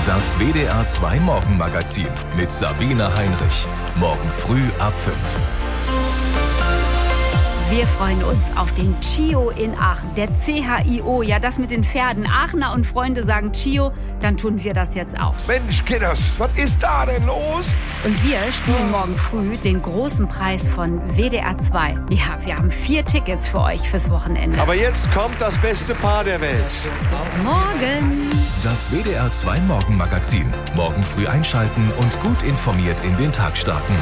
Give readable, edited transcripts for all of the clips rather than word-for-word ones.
Das WDR 2 Morgenmagazin mit Sabine Heinrich. Morgen früh ab 5. Wir freuen uns auf den CHIO in Aachen, der CHIO, ja das mit den Pferden. Aachener und Freunde sagen CHIO, dann tun wir das jetzt auch. Mensch, Kinders, was ist da denn los? Und wir spielen morgen früh den großen Preis von WDR 2. Ja, wir haben 4 Tickets für euch fürs Wochenende. Aber jetzt kommt das beste Paar der Welt. Bis morgen. Das WDR 2 Morgenmagazin. Morgen früh einschalten und gut informiert in den Tag starten.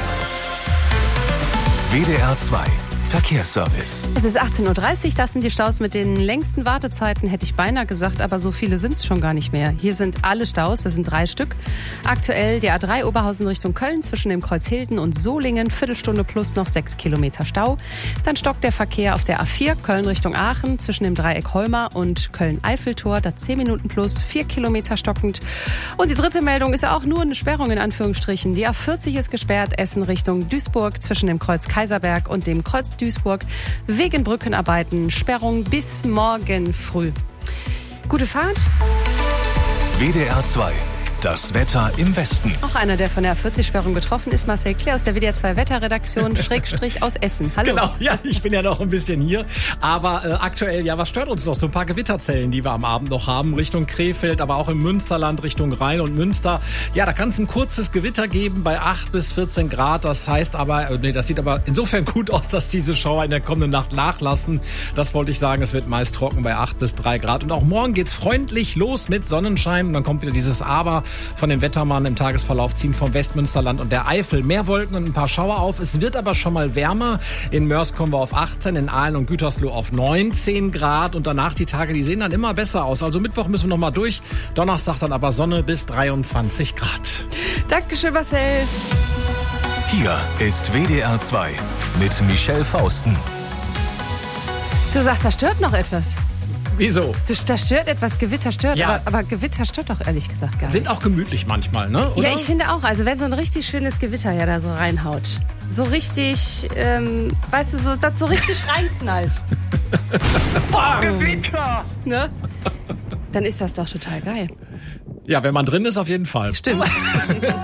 WDR 2 Verkehrsservice. Es ist 18.30 Uhr, das sind die Staus mit den längsten Wartezeiten, hätte ich beinahe gesagt, aber so viele sind es schon gar nicht mehr. Hier sind alle Staus, das sind 3 Stück. Aktuell die A3 Oberhausen Richtung Köln zwischen dem Kreuz Hilden und Solingen, Viertelstunde plus noch 6 Kilometer Stau. Dann stockt der Verkehr auf der A4 Köln Richtung Aachen zwischen dem Dreieck Holmer und Köln-Eiffeltor, da 10 Minuten plus 4 Kilometer stockend. Und die dritte Meldung ist ja auch nur eine Sperrung in Anführungsstrichen. Die A40 ist gesperrt, Essen Richtung Duisburg zwischen dem Kreuz Kaiserberg und dem Kreuz Duisburg wegen Brückenarbeiten. Sperrung bis morgen früh. Gute Fahrt. WDR 2. Das Wetter im Westen. Auch einer, der von der A40-Sperrung betroffen ist, Marcel Klär aus der WDR 2 Wetterredaktion, Schrägstrich aus Essen. Hallo. Genau, ja, ich bin ja noch ein bisschen hier. Aber aktuell, ja, was stört uns noch? So ein paar Gewitterzellen, die wir am Abend noch haben, Richtung Krefeld, aber auch im Münsterland, Richtung Rhein und Münster. Ja, da kann es ein kurzes Gewitter geben bei 8 bis 14 Grad. Das heißt aber, das sieht aber insofern gut aus, dass diese Schauer in der kommenden Nacht nachlassen. Das wollte ich sagen, es wird meist trocken bei 8 bis 3 Grad. Und auch morgen geht's freundlich los mit Sonnenschein. Und dann kommt wieder dieses Aber von den Wettermann im Tagesverlauf, ziehen vom Westmünsterland und der Eifel mehr Wolken und ein paar Schauer auf. Es wird aber schon mal wärmer. In Mörs kommen wir auf 18, in Aalen und Gütersloh auf 19 Grad. Und danach die Tage, die sehen dann immer besser aus. Also Mittwoch müssen wir noch mal durch. Donnerstag dann aber Sonne bis 23 Grad. Dankeschön, Marcel. Hier ist WDR 2 mit Michelle Fausten. Du sagst, da stört noch etwas. Wieso? Da stört etwas, Gewitter stört, Ja. aber Gewitter stört doch ehrlich gesagt gar nicht. Sind auch gemütlich manchmal, ne? Oder? Ja, ich finde auch. Also wenn so ein richtig schönes Gewitter ja da so reinhaut. So richtig, weißt du, so, das so richtig reinknallt. Gewitter! Ne? Dann ist das doch total geil. Ja, wenn man drin ist, auf jeden Fall. Stimmt.